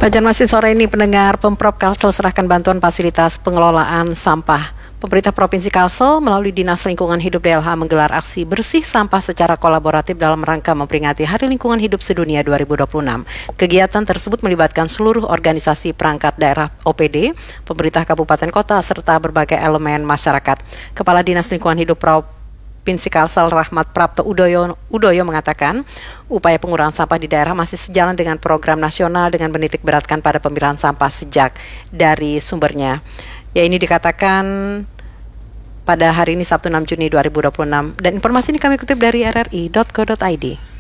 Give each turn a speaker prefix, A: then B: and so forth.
A: Banjarmasin sore ini pendengar, Pemprov Kalsel serahkan bantuan fasilitas pengelolaan sampah. Pemerintah Provinsi Kalsel melalui Dinas Lingkungan Hidup DLH menggelar aksi bersih sampah secara kolaboratif dalam rangka memperingati Hari Lingkungan Hidup Sedunia 2026. Kegiatan tersebut melibatkan seluruh organisasi perangkat daerah OPD, pemerintah kabupaten kota, serta berbagai elemen masyarakat. Kepala Dinas Lingkungan Hidup Provinsi Kalsel Rahmat Prapto Udoyo mengatakan, upaya pengurangan sampah di daerah masih sejalan dengan program nasional dengan menitik beratkan pada pemilahan sampah sejak dari sumbernya. Ya, ini dikatakan pada hari ini Sabtu 6 Juni 2026. Dan informasi ini kami kutip dari rri.co.id.